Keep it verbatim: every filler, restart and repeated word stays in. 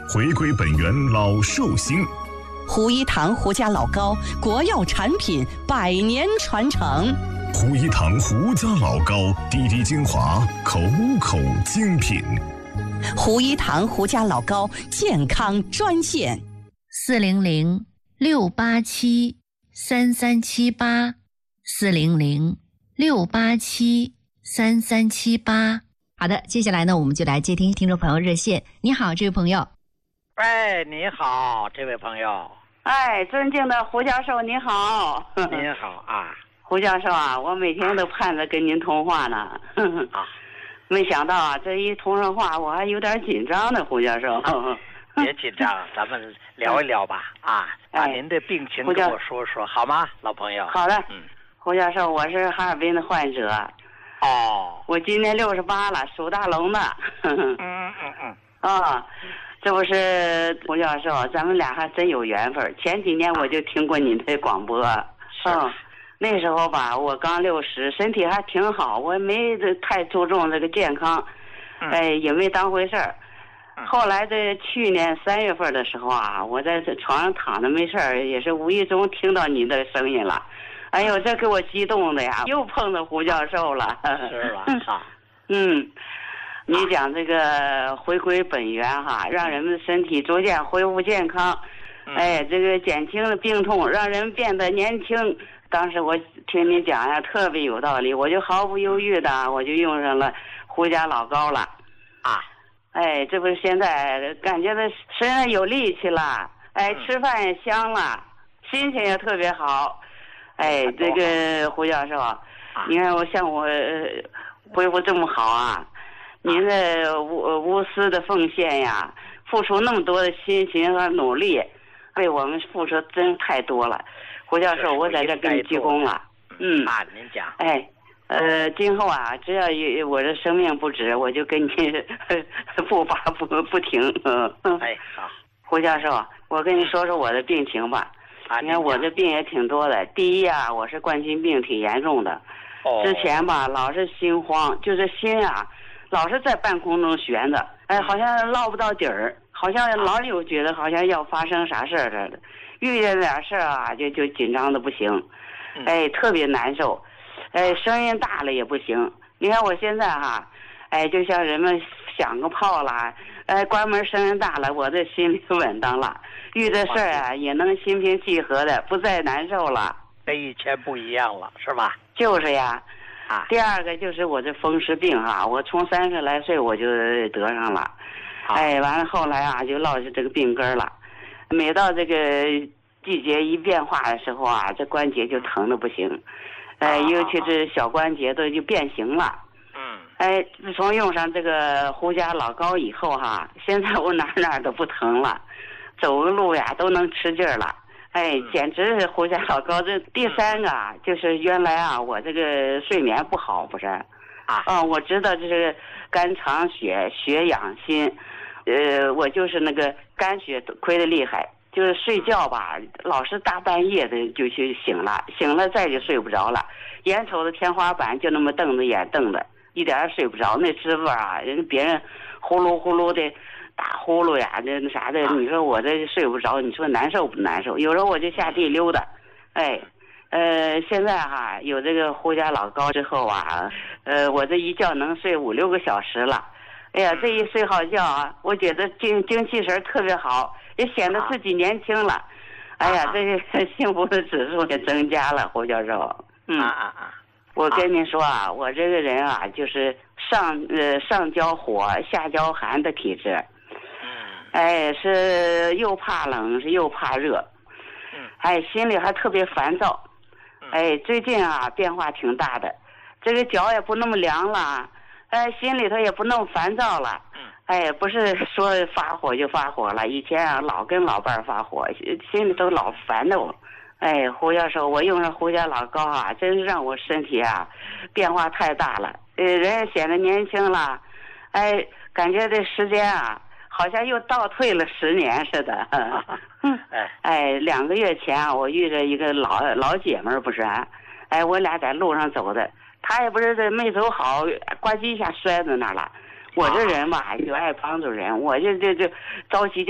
回归本源老寿星。 胡一堂胡家老高，国药产品，百年传承。 胡一堂胡家老高，滴滴精华，口口精品。 胡一堂胡家老高健康专线： 四零零六八七三三七八，四零零六八七三三七八。好的，接下来呢，我们就来接听听众朋友热线。你好，这位朋友。 喂，你好，这位朋友。 哎，尊敬的胡教授，你好。 您好啊。 胡教授啊，我每天都盼着跟您通话呢。 啊， 没想到啊，这一通上话，我还有点紧张呢，胡教授。 啊、别紧张，咱们聊一聊吧。啊，把您的病情跟我说说，好吗，老朋友？ 好的。 嗯， 胡教授，我是哈尔滨的患者。 哦。 我今年六十八了，属大龙的。 嗯嗯嗯。 啊。这不是胡教授，咱们俩还真有缘分。前几年我就听过你的广播，嗯，那时候吧，我刚六十，身体还挺好，我没太注重这个健康， 嗯、 哎，也没当回事儿。 嗯、 后来在去年三月份的时候啊，我在床上躺着没事儿，也是无意中听到你的声音了，哎呦，这给我激动的呀，又碰到胡教授了。 是吧？啊， 嗯。你讲这个回归本源哈，让人们的身体逐渐恢复健康，哎，这个减轻了病痛，让人变得年轻。当时我听你讲呀，特别有道理，我就毫不犹豫的我就用上了胡家老高了啊， 哎，这不是现在感觉到身上有力气了，哎，吃饭也香了，心情也特别好，哎，这个胡教授，你看我像我恢复这么好啊。您的无无私的奉献呀，付出那么多的辛勤和努力，为我们付出真太多了。胡教授，我在这给你鞠躬了。嗯啊，您讲。 哎，呃，今后啊，只要有我的生命不止，我就跟你不拔不不停。嗯嗯。 哎，好。 胡教授，我跟你说说我的病情吧。 啊， 你看我这病也挺多的。第一啊，我是冠心病挺严重的。 哦。 之前吧，老是心慌，就是心啊。老是在半空中悬着，哎，好像落不到底儿，好像老有觉得好像要发生啥事儿似的，遇见点事儿啊，就就紧张的不行，哎，特别难受，哎，声音大了也不行。你看我现在哈，哎，就像人们响个炮啦，哎，关门声音大了，我这心里稳当了，遇这事儿啊也能心平气和的，不再难受了。 跟以前不一样了，是吧？ 就是呀。 啊、 第二个就是我这风湿病哈，我从三十来岁我就得上了，哎，完了后来啊就落下这个病根了，每到这个季节一变化的时候啊，这关节就疼的不行，哎，尤其是小关节都就变形了。 嗯。 哎，自从用上这个胡家老高以后哈，现在我哪哪都不疼了，走个路呀都能吃劲儿了。哎，简直是胡家老高。这第三个啊，就是原来啊，我这个睡眠不好，不是啊， 哦，我知道这是肝藏血，血养心，呃，我就是那个肝血亏得厉害，就是睡觉吧，老是大半夜的就去醒了，醒了再就睡不着了，眼瞅着天花板就那么瞪着眼瞪着，一点也睡不着，那滋味啊，人别人呼噜呼噜的。打呼噜呀，那那啥的，你说我这睡不着，你说难受不难受？有时候我就下地溜达，哎，呃，现在哈有这个胡家老高之后啊，呃，我这一觉能睡五六个小时了，哎呀，这一睡好觉啊，我觉得精精气神特别好，也显得自己年轻了，哎呀，这个幸福的指数也增加了，胡教授，嗯啊啊啊， 我跟您说啊，我这个人啊，就是上呃上焦火下焦寒的体质。哎，是又怕冷，是又怕热， 嗯， 哎，心里还特别烦躁，哎，最近啊变化挺大的，这个脚也不那么凉了，哎，心里头也不那么烦躁了， 嗯， 哎，不是说发火就发火了，以前啊老跟老伴儿发火，心里头老烦的我，哎，胡教授，我用上胡家老高啊，真是让我身体啊变化太大了，呃，人也显得年轻了，哎，感觉这时间啊。好像又倒退了十年似的。 哎哎，两个月前啊，我遇着一个老老姐们儿，不是啊？哎，我俩在路上走的，她也不是这没走好，呱唧一下摔在那儿了。我这人吧，就爱帮助人，我就就就着急就。